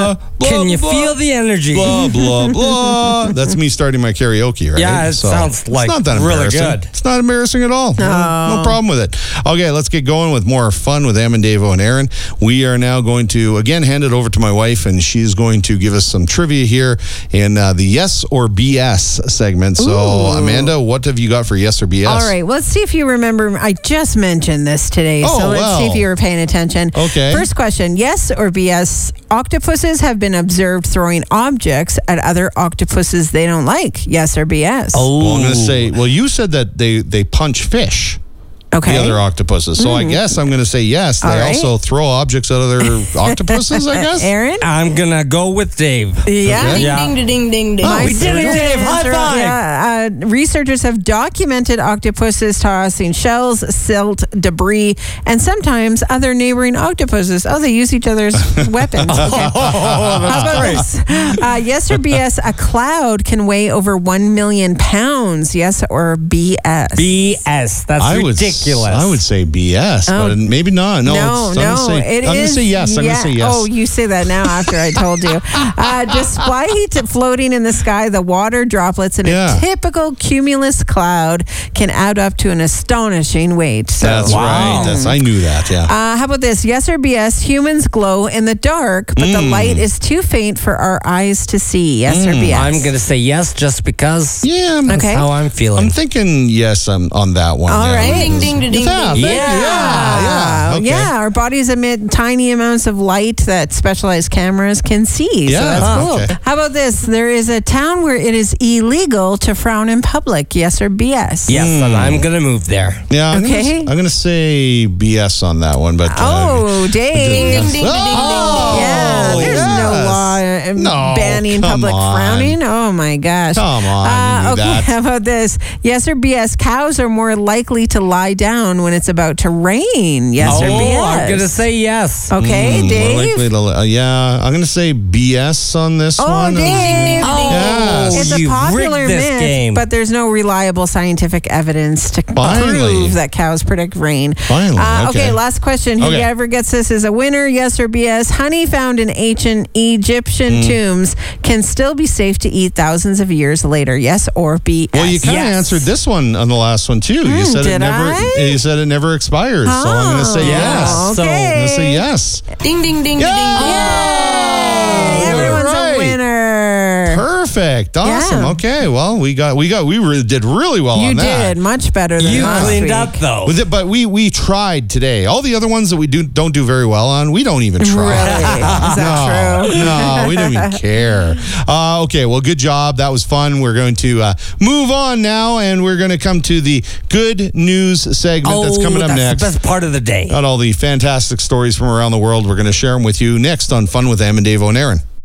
blah, blah. Can you blah, feel the energy? Blah, blah, blah. That's me starting my karaoke, right? Yeah, it sounds like it's not that really embarrassing. good. It's not embarrassing at all. No problem with it. Okay, let's get going with more fun with Em and Davo and Aaron. We are now going to, again, hand it over to my wife, and she's going to give us some trivia here in the Yes or BS segment. So, Amanda, what have you got for Yes or BS? All right, let's see if you remember. I just mentioned this today, so let's see if you were paying attention. Okay. First question, yes or BS? Octopuses have been observed throwing objects at other octopuses they don't like. Yes or BS? Well, I'm going to say, you said that they punch fish. Okay. The other octopuses. So I guess I'm going to say yes. They also throw objects at other octopuses, I guess. Aaron? I'm going to go with Dave. Yeah. Okay. Ding, ding, ding, ding, ding. Oh, we did it, Dave. High five. Yeah, researchers have documented octopuses tossing shells, silt, debris, and sometimes other neighboring octopuses. Oh, they use each other's weapons. Okay. How about this? Yes or BS? A cloud can weigh over 1 million pounds. Yes or BS? BS. That's ridiculous. I would say BS, but maybe not. No. I'm going to say yes. I'm going to say yes. Oh, you say that now after I told you. Despite floating in the sky, the water droplets in a typical cumulus cloud can add up to an astonishing weight. So, that's right. I knew that, yeah. How about this? Yes or BS? Humans glow in the dark, but the light is too faint for our eyes to see. Yes or BS? I'm going to say yes just because that's how I'm feeling. I'm thinking yes on that one. All right. Ding, ding, ding, ding. Yeah. Okay. Yeah, our bodies emit tiny amounts of light that specialized cameras can see. So that's cool. Okay. How about this? There is a town where it is illegal to frown in public. Yes or BS? Yes, and I'm going to move there. Yeah. I'm going to say BS on that one. But Dave. Ding, ding, ding, yeah, there's no law banning public frowning. Oh, my gosh. Come on. Okay, how about this? Yes or BS? Cows are more likely to lie down when it's about to rain. Yes or BS? I'm going to say yes. Okay, Dave? More likely to, I'm going to say BS on this one. Dave. Yes. It's a popular myth, but there's no reliable scientific evidence to prove that cows predict rain. Finally. Okay, last question. Whoever gets this is a winner. Yes or BS? Honey found in ancient Egyptian tombs can still be safe to eat thousands of years later. Yes or BS? Well, you kind of answered this one on the last one too. You said You said it never expires. So I'm going to say yes. Okay. So I'm going to say yes. Ding, ding, ding, ding, ding. Everyone's a winner. Perfect. Awesome. Yeah. Okay. Well, we did really well on that. You did much better than last cleaned week. up though. But we tried today. All the other ones that we don't do very well on, we don't even try. Really? Is that true? No, we don't even care. Okay, well, good job. That was fun. We're going to move on now, and we're going to come to the good news segment that's coming up next. That's the best part of the day. Got all the fantastic stories from around the world. We're going to share them with you next on Fun with Em and Davo and Aaron.